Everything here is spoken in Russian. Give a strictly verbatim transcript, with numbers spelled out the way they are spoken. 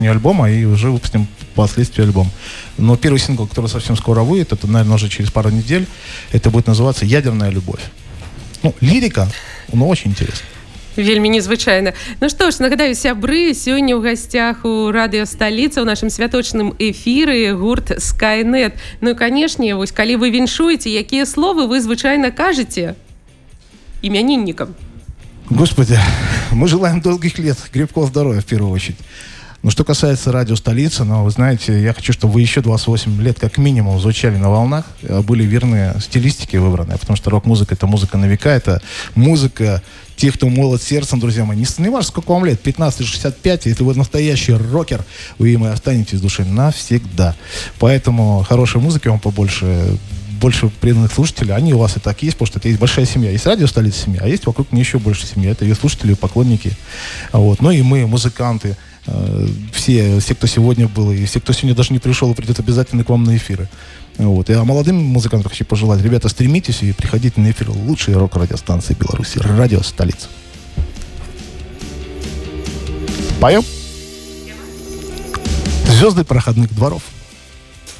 альбома и уже выпустим впоследствии альбом. Но первый сингл, который совсем скоро выйдет, это, наверное, уже через пару недель, это будет называться «Ядерная любовь». Ну, лирика, но очень интересно. Вельмі незвычайна. Ну што ж, нагадаю, сябры, сёння ў гасцях у радыёсталіцы ў нашым святочным эфіры гурт Skynet. Ну і, канешне, вось калі вы віншуеце, якія словы вы звычайна кажаце імяніннікам? Господи, мы желаем долгих лет, крепкого здоровья в первую очередь. Но что касается радио «Столица», ну, вы знаете, я хочу, чтобы вы еще двадцать восемь лет как минимум звучали на волнах, были верны стилистике выбранной, потому что рок-музыка — это музыка на века, это музыка тех, кто молод сердцем, друзья мои. Не, не важно, сколько вам лет, пятнадцать или шестьдесят пять, если вы настоящий рокер, вы им и останетесь в душе навсегда. Поэтому хорошей музыки вам побольше, больше преданных слушателей, они у вас и так есть, потому что это есть большая семья. Есть радио «Столица» семья, а есть вокруг нее еще больше семья. Это ее слушатели, поклонники. Вот. Ну и мы, музыканты, все, все, кто сегодня был, и все, кто сегодня даже не пришел, придет обязательно к вам на эфиры. Вот. И а молодым музыкантам хочу пожелать: ребята, стремитесь и приходите на эфир лучшей рок-радиостанции Беларуси. Радио «Столица». Поем? Звезды проходных дворов.